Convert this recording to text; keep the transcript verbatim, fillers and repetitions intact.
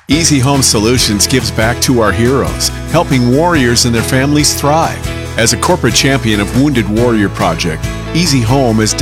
Easy Home Solutions gives back to our heroes, helping warriors and their families thrive. As a corporate champion of Wounded Warrior Project, Easy Home is